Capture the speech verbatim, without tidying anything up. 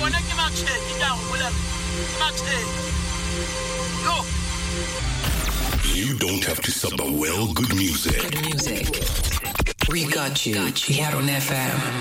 wanna give my check, get down, whatever. Give my check. Yo. You don't have to sub the well good music. Good music. We got you. We had on F M.